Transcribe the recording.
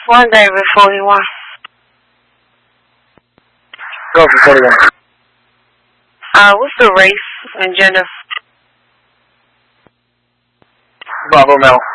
1 David 41. Go for 41. What's the race and gender? Bravo, Mel.